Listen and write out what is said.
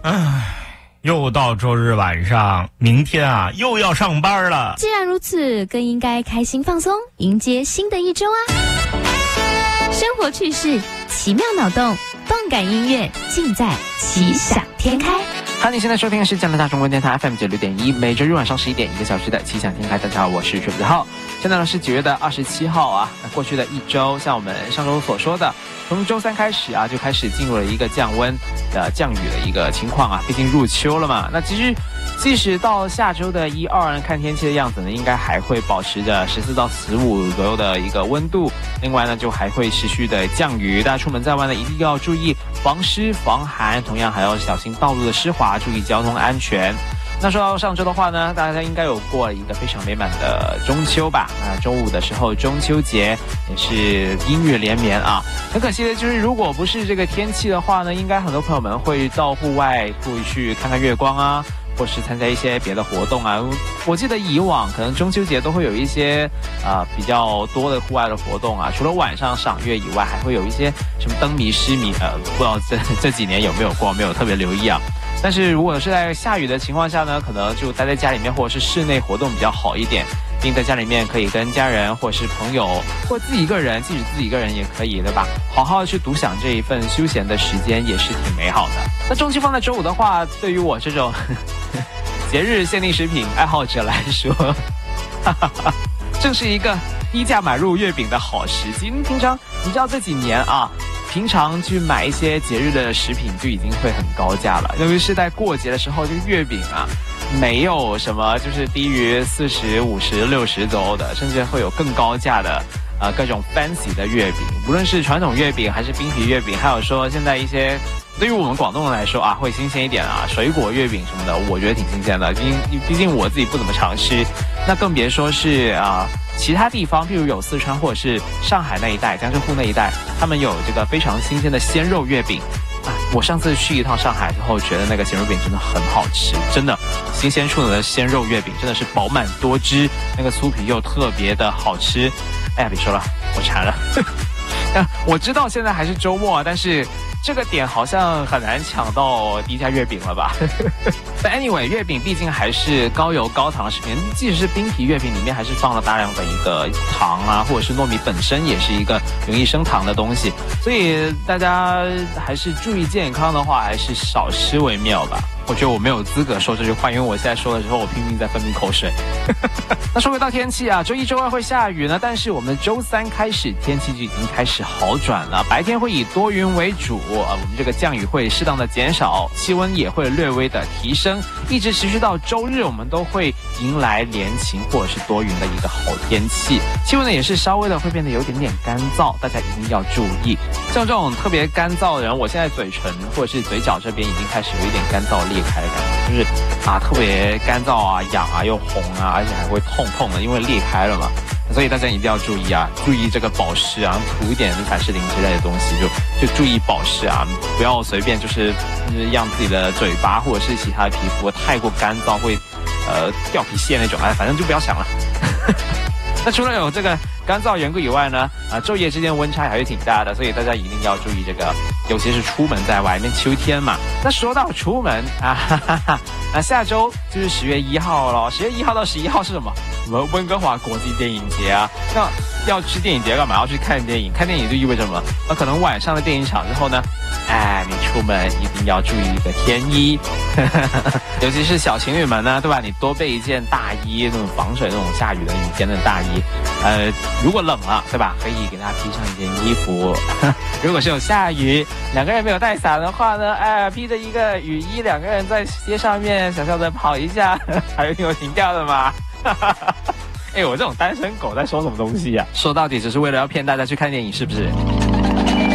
又到周日晚上，明天啊又要上班了。 既然如此，更应该开心放松，迎接新的一周啊！生活趣事、奇妙脑洞、动感音乐，尽在奇想天开。 好，你现在收听的是加拿大中文电台 FM 96.1，每周日晚上11点，1个小时的奇想天开。大家好，我是水子浩。现在呢是9月27号啊。那过去的一周，像我们上周所说的，从周三开始啊，就开始进入了一个降温、降雨的一个情况啊。毕竟入秋了嘛。那其实即使到下周的1、2，看天气的样子呢，应该还会保持着14到15左右的一个温度。另外呢，就还会持续的降雨，大家出门在外呢，一定要注意防湿防寒，同样还要小心道路的湿滑，注意交通安全。那说到上周的话呢，大家应该有过一个非常美满的中秋吧？周五的时候中秋节也是阴雨连绵啊。很可惜的就是，如果不是这个天气的话呢，应该很多朋友们会到户外去看看月光啊，或是参加一些别的活动啊。我记得以往可能中秋节都会有一些比较多的户外的活动啊，除了晚上赏月以外，还会有一些什么灯谜诗谜，不知道这几年有没有过，没有特别留意啊。但是如果是在下雨的情况下呢，可能就待在家里面，或者是室内活动比较好一点。并在家里面可以跟家人或是朋友，或自己一个人，即使自己一个人也可以，对吧？好好的去独享这一份休闲的时间，也是挺美好的。那中秋放在周五的话，对于我这种节日限定食品爱好者来说，正是一个低价买入月饼的好时机。平常你知道这几年啊，平常去买一些节日的食品就已经会很高价了，尤其是在过节的时候，这个月饼啊，没有什么就是低于40、50、60左右的，甚至会有更高价的各种 fancy 的月饼，无论是传统月饼还是冰皮月饼，还有说现在一些对于我们广东人来说啊，会新鲜一点啊，水果月饼什么的，我觉得挺新鲜的。毕竟我自己不怎么常吃，那更别说是其他地方，譬如有四川或者是上海那一带、江浙沪那一带，他们有这个非常新鲜的鲜肉月饼。我上次去一趟上海之后，觉得那个鲜肉饼真的很好吃，真的新鲜出来的鲜肉月饼真的是饱满多汁，那个酥皮又特别的好吃。哎呀，别说了，我馋了。我知道现在还是周末啊，但是这个点好像很难抢到低价月饼了吧？But anyway， 月饼毕竟还是高油高糖的食品，即使是冰皮月饼里面还是放了大量的一个糖啊，或者是糯米本身也是一个容易升糖的东西，所以大家还是注意健康的话，还是少吃为妙吧。我觉得我没有资格说这句话，因为我现在说的时候，我拼命在分泌口水。那说回到天气啊，周一、周二会下雨呢，但是我们周三开始天气就已经开始好转了，白天会以多云为主，我们这个降雨会适当的减少，气温也会略微的提升，一直持续到周日，我们都会迎来连晴或者是多云的一个好天气。气温呢也是稍微的会变得有点点干燥，大家一定要注意。像这种特别干燥的人，我现在嘴唇或者是嘴角这边已经开始有一点干燥裂开的感觉，就是特别干燥啊、痒啊、又红啊，而且还会痛痛的，因为裂开了嘛。所以大家一定要注意啊，注意这个保湿啊，涂一点凡士林之类的东西，就注意保湿啊，不要随便就是让自己的嘴巴或者是其他的皮肤太过干燥，会掉皮屑那种，反正就不要想了。那除了有这个干燥缘故以外呢，昼夜之间温差还是挺大的，所以大家一定要注意这个，尤其是出门在外面，秋天嘛。那说到出门那下周就是10月1号了，10月1号到11号是什么？我们温哥华国际电影节啊。那要去电影节干嘛？要去看电影，看电影就意味着什么？可能晚上的电影场之后呢，你出门一定要注意一个天衣，尤其是小情侣们呢，对吧？你多备一件大衣，那种防水、那种下雨的雨天的大衣。如果冷了，对吧？可以给他披上一件衣服。如果是有下雨，两个人没有带伞的话呢，披着一个雨衣，两个人在街上面小小的跑一下，还有停掉的嘛。我这种单身狗在说什么东西啊？说到底只是为了要骗大家去看电影，是不是？